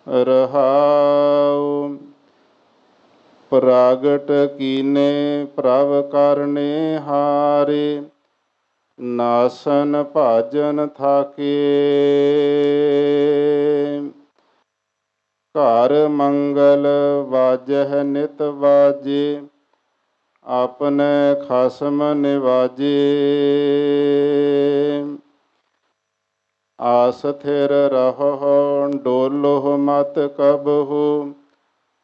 ਰਹਾਉ। ਪ੍ਰਾਗਟ ਕੀਨੇ ਪ੍ਰਭ ਕਰਨੇ ਹਾਰੇ, ਨਾਸਨ ਭਾਜਨ ਥਾਕੇ। ਘਰ ਮੰਗਲ ਵਾਜਹਿ ਨਿਤ ਵਾਜੇ, ਆਪਣੇ ਖਸਮ ਨਿਵਾਜੇ। ਆਸ ਥਿਰ ਰਹੋ ਡੋਲਹੁ ਮਤ ਕਬਹੂ,